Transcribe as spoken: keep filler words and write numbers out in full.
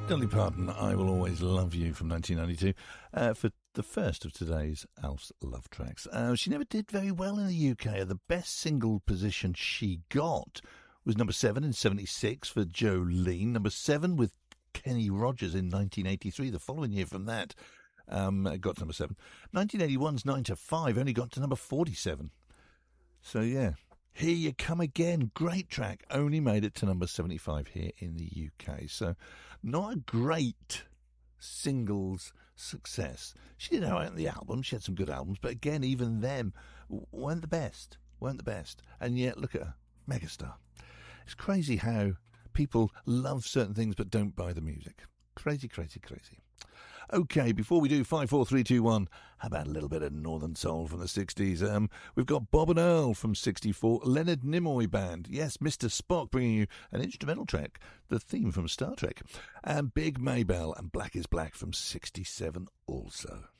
Dolly Parton, I Will Always Love You from nineteen ninety-two, uh, for the first of today's Alf's Love Tracks. Uh, she never did very well in the U K. The best single position she got was number seven in seventy-six for Jolene, number seven with Kenny Rogers in nineteen eighty-three, the following year from that, um, got to number seven. nineteen eighty-one's nine to five only got to number forty-seven. So, yeah. Here You Come Again, great track, only made it to number seventy-five here in the U K. So, not a great singles success. She did all right on the album, she had some good albums, but again, even them weren't the best, weren't the best. And yet, look at her, megastar. It's crazy how people love certain things but don't buy the music. Crazy, crazy, crazy. Okay, before we do five, four, three, two, one, how about a little bit of Northern Soul from the sixties? Um, we've got Bob and Earl from sixty-four, Leonard Nimoy Band, yes, Mister Spock bringing you an instrumental track, the theme from Star Trek, and Big Maybell and Black is Black from sixty-seven also.